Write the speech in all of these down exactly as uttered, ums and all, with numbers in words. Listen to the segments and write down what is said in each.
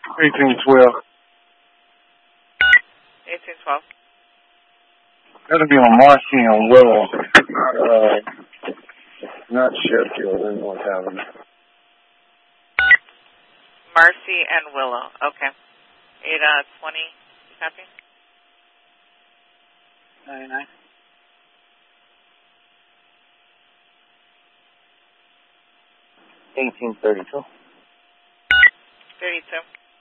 eighteen twelve. eighteen twelve. That'll be on Marcy and Willow. Uh, not Sheffield, in North Avenue. Marcy and Willow. Okay. eight uh, twenty. Copy. ninety-nine. eighteen thirty-two. thirty-two.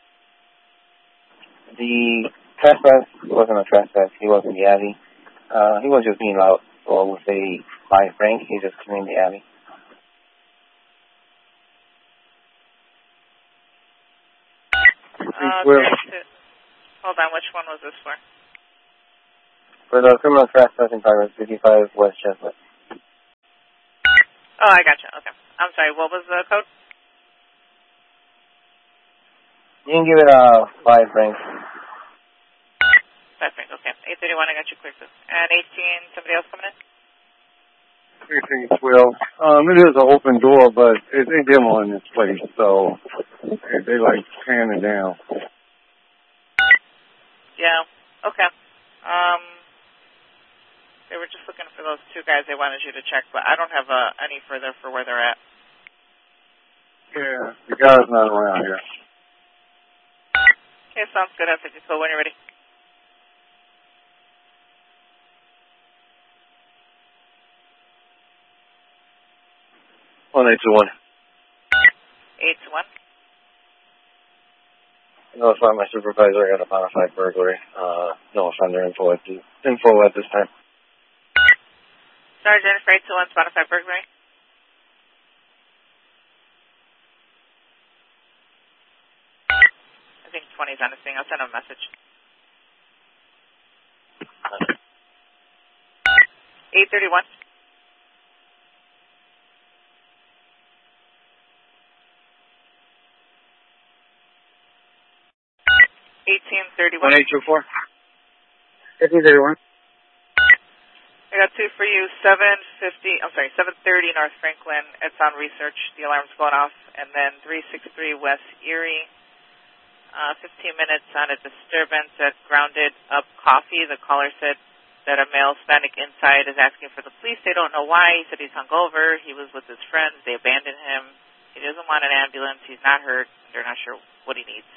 The trespass wasn't a trespass. He wasn't the Abbey. Uh, he was just being loud. So I would say by Frank, he just came in the Abbey. Uh, thirty-two. Hold on, which one was this for? For the criminal trespass in progress, fifty-five West Chestnut. Oh, I gotcha. Okay. I'm sorry, what was the code? You can give it a five, Frank. Five, Frank. Okay. eight thirty-one, I got you clear. And eighteen, somebody else coming in? eighteen twelve. Um, it is an open door, but it ain't demo in this place, so they, they like tearing it down. Yeah. Okay. Um, they were just looking for those two guys they wanted you to check, but I don't have uh, any further for where they're at. Yeah, the guy's not around here. Okay, sounds good. I'll take you so when you're ready. one eight two one. eight two one. No, it's not my supervisor. I got a bona fide burglary. Uh, no offender info at, the, info at this time. Sergeant, eight two one, bona fide burglary. I think twenty's on this thing. I'll send him a message. eight thirty-one. eighteen thirty-one. one eight two four. eighteen thirty-one. I got two for you. seven fifty, I'm sorry, seven thirty North Franklin. It's on research. The alarm's going off. And then three sixty-three West Erie. Uh, fifteen minutes on a disturbance at Grounded Up Coffee. The caller said that a male Hispanic inside is asking for the police. They don't know why. He said he's hungover. He was with his friends. They abandoned him. He doesn't want an ambulance. He's not hurt. They're not sure what he needs.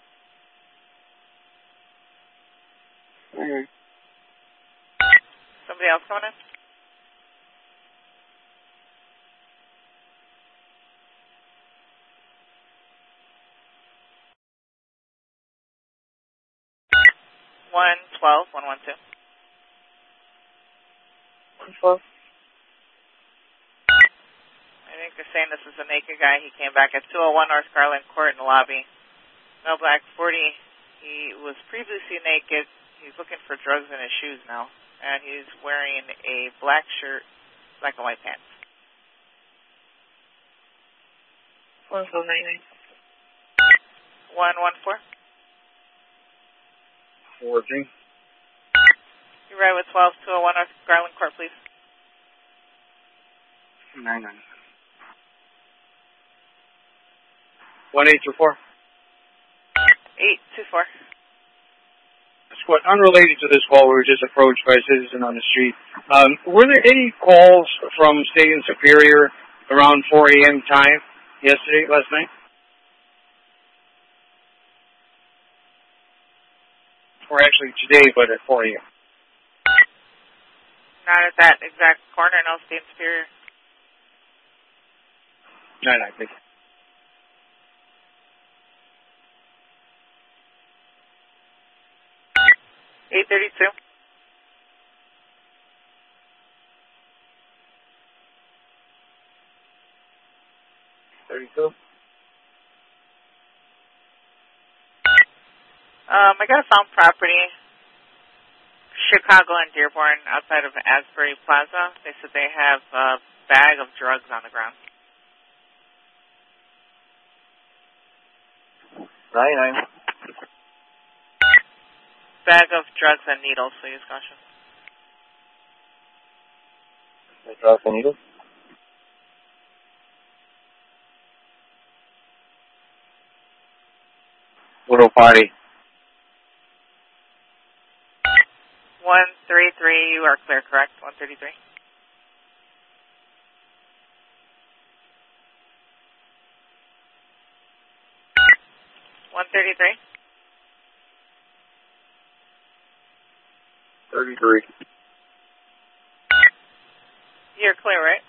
Mm-hmm. Somebody else coming in? one twelve, one one two. one twelve. I think they're saying this is a naked guy. He came back at two oh one North Garland Court in the lobby. No black, forty. He was previously naked. He's looking for drugs in his shoes now. And he's wearing a black shirt, black and white pants. one four nine nine. one one four. fourteen. You right with twelve two oh one North Garland Court, please. nine nine. one eight two four. eight two four. Squad, unrelated to this call, we were just approached by a citizen on the street. Um, were there any calls from State and Superior around four a.m. time yesterday, last night? Or actually today, but at four a.m. Not at that exact corner, no, State and Superior. No, no, I think. eight thirty-two. thirty-two. Um, I got a found property, Chicago and Dearborn, outside of Asbury Plaza. They said they have a bag of drugs on the ground. ninety-nine. Bag of drugs and needles, so use caution. Drugs and needles? Little party. one thirty-three, you are clear, correct? one thirty-three. one thirty-three. thirty-three. You're clear, right?